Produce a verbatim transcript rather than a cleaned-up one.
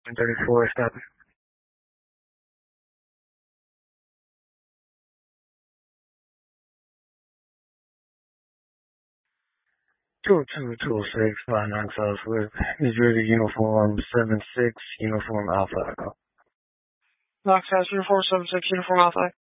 one thirty-four, stop. two two two six five nine Southwest, New Jersey, uniform seven six, uniform Alpha Echo. Knox House, uniform seven six, uniform Alpha.